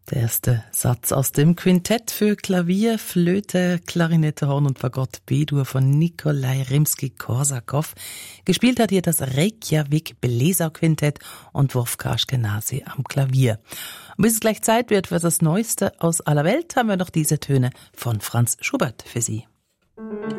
Der erste Satz aus dem Quintett für Klavier, Flöte, Klarinette, Horn und Fagott B-Dur von Nikolai Rimski-Korsakow. Gespielt hat hier das Reykjavik Bläserquintett und Wolfgang Ashkenazy am Klavier. Und bis es gleich Zeit wird für das Neueste aus aller Welt, haben wir noch diese Töne von Franz Schubert für Sie.